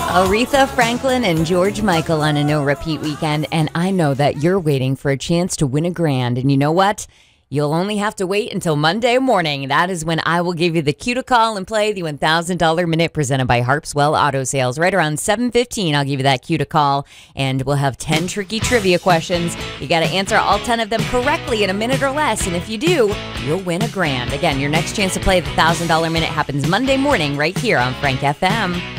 Aretha Franklin and George Michael on a no repeat weekend. And I know that you're waiting for a chance to win a grand. And you know what? You'll only have to wait until Monday morning. That is when I will give you the cue to call and play the $1,000 minute presented by Harpswell Auto Sales. Right around 7:15, I'll give you that cue to call, and we'll have 10 tricky trivia questions. You got to answer all 10 of them correctly in a minute or less, and if you do, you'll win a grand. Again, your next chance to play the $1,000 minute happens Monday morning right here on Frank FM.